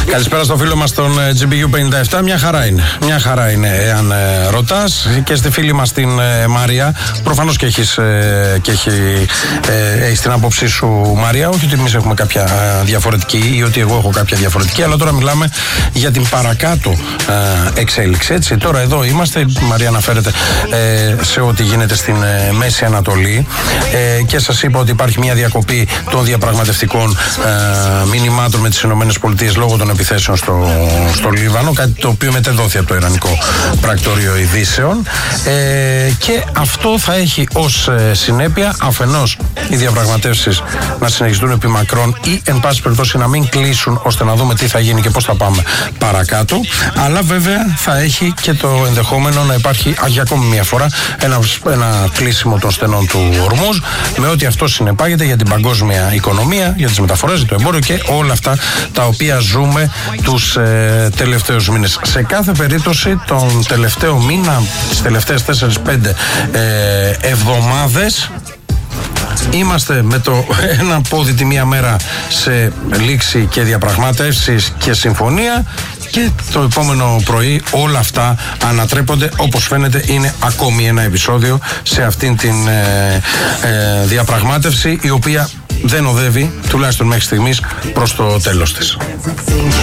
Καλησπέρα στο φίλο μας τον GBU57. Μια χαρά είναι εάν ρωτάς. Και στη φίλη μας την Μαρία. Προφανώς και έχεις την άποψή σου, Μαρία. Όχι ότι εμείς έχουμε κάποια διαφορετική ή ότι εγώ έχω κάποια διαφορετική, αλλά τώρα μιλάμε για την παρακάτω εξέλιξη. Έτσι. Τώρα εδώ είμαστε. Η Μαρία αναφέρεται σε ό,τι γίνεται στην Μέση Ανατολή και σας είπα ότι υπάρχει μια διακοπή των διαπραγματευτικών μηνυμάτων με τις ΗΠΑ λόγω των επιθέσεων στο Λίβανο, κάτι το οποίο μετεδόθη από το Ιρανικό Πρακτορείο Ειδήσεων, και αυτό θα έχει ως συνέπεια αφενός οι διαπραγματεύσεις να συνεχιστούν επί μακρόν ή εν πάση περιπτώσει να μην κλείσουν, ώστε να δούμε τι θα γίνει και πώς θα πάμε παρακάτω, αλλά βέβαια θα έχει και το ενδεχόμενο να υπάρχει για ακόμη μια φορά ένα κλείσιμο των στενών του Ορμούζ, με ό,τι αυτό συνεπάγεται για την παγκόσμια οικονομία, για τις μεταφορές, για το εμπόριο και όλα αυτά τα οποία ζούμε τους τελευταίους μήνες. Σε κάθε περίπτωση τον τελευταίο μήνα, τις τελευταίες 4-5 εβδομάδες, είμαστε με το ένα πόδι τη μία μέρα σε λήξη και διαπραγμάτευσεις και συμφωνία, και το επόμενο πρωί όλα αυτά ανατρέπονται. Όπως φαίνεται είναι ακόμη ένα επεισόδιο σε αυτήν την διαπραγμάτευση, η οποία δεν οδεύει, τουλάχιστον μέχρι στιγμής, προς το τέλος της.